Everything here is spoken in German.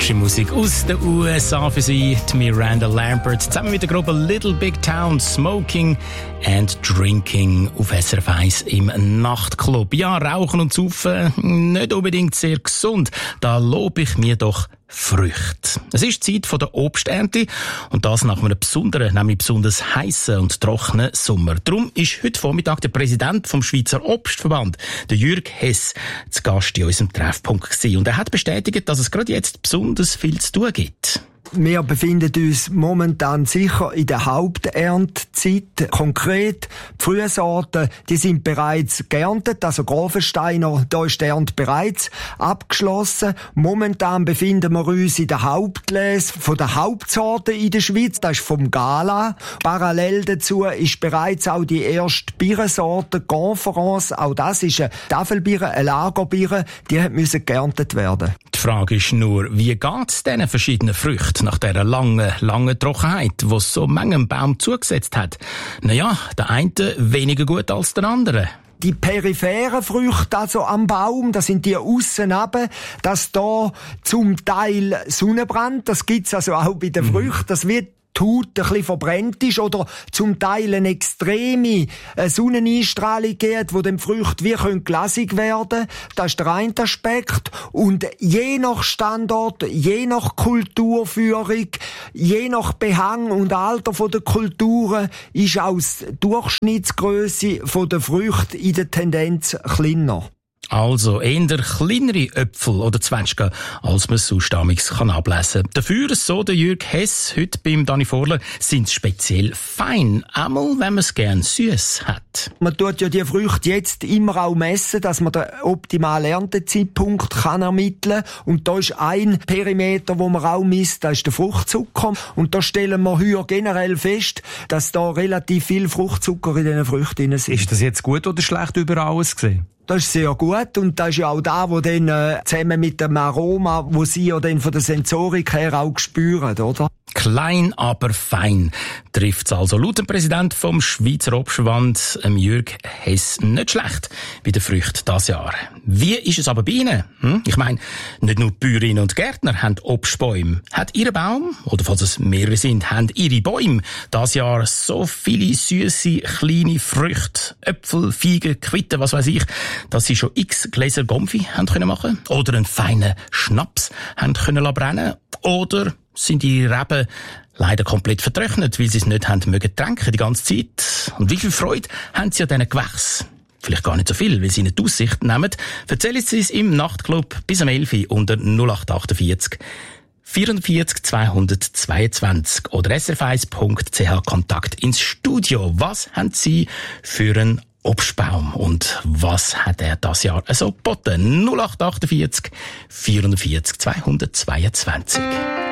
Country-Musik aus den USA für Sie, die Miranda Lambert, zusammen mit der Gruppe Little Big Town, Smoking and Drinking auf SRF 1 im Nachtclub. Ja, Rauchen und Saufen, nicht unbedingt sehr gesund. Da lobe ich mir doch Früchte. Es ist Zeit der Obsternte und das nach einem besonderen, nämlich besonders heissen und trockenen Sommer. Darum ist heute Vormittag der Präsident vom Schweizer Obstverband, der Jürg Hess, zu Gast in unserem Treffpunkt gewesen. Und er hat bestätigt, dass es gerade jetzt besonders viel zu tun gibt. Wir befinden uns momentan sicher in der Haupterntezeit. Konkret, die Frühsorten, die sind bereits geerntet, also Grafensteiner, da ist die Ernte bereits abgeschlossen. Momentan befinden wir uns in der Hauptlese von der Hauptsorten in der Schweiz, das ist vom Gala. Parallel dazu ist bereits auch die erste Birnensorte Conference, auch das ist eine Tafelbirne, eine Lagerbirne, die müssen geerntet werden. Die Frage ist nur, wie geht es diesen verschiedenen Früchten nach dieser langen Trockenheit, die so manchem Baum zugesetzt hat? Naja, der eine weniger gut als der andere. Die peripheren Früchte, also am Baum, das sind die aussen runter, dass da zum Teil Sonnenbrand, das gibt's also auch bei den Früchten, das wird die Haut ein bisschen verbrennt ist oder zum Teil eine extreme Sonneneinstrahlung geht, wo dem Früchte wie glasig werden können. Das ist der eine Aspekt. Und je nach Standort, je nach Kulturführung, je nach Behang und Alter der Kulturen ist auch die Durchschnittsgrösse der Früchte in der Tendenz kleiner. Also eher kleinere Äpfel oder Zwetschgen, als man sonst ablesen kann. Dafür, so der Jürg Hess heute beim Dani Vorler, sind sie speziell fein, einmal wenn man es gern süß hat. Man tut ja die Früchte jetzt immer auch messen, dass man den optimalen Erntezeitpunkt kann ermitteln kann. Und da ist ein Perimeter, wo man auch misst, das ist der Fruchtzucker. Und da stellen wir heuer generell fest, dass da relativ viel Fruchtzucker in diesen Früchten ist. Ist das jetzt gut oder schlecht über alles gesehen? Das ist sehr gut und das ist ja auch da, wo dann zusammen mit dem Aroma, wo Sie ja dann von der Sensorik her auch spüren, oder? Klein, aber fein trifft's also. Laut dem Präsident vom Schweizer Obstverband, Jürg Hess, nicht schlecht bei den Früchten dieses Jahr. Wie ist es aber bei Ihnen? Ich meine, nicht nur die Bäuerinnen und Gärtner haben Obstbäume. Hat Ihr Baum, oder falls es mehrere sind, haben Ihre Bäume dieses Jahr so viele süße kleine Früchte, Äpfel, Feigen, Quitten, was weiß ich, dass Sie schon x Gläser Gomfi haben können machen oder einen feinen Schnaps haben können brennen oder sind die Reben leider komplett vertrocknet, weil sie es nicht haben mögen tränken die ganze Zeit. Und wie viel Freude haben sie an diesen Gewächsen? Vielleicht gar nicht so viel, weil sie nicht die Aussicht nehmen. Erzählen Sie es im Nachtclub bis am 11 Uhr unter 0848 44 222 oder srf1.ch Kontakt ins Studio. Was haben Sie für einen Obstbaum und was hat er das Jahr so geboten? 0848 44 222.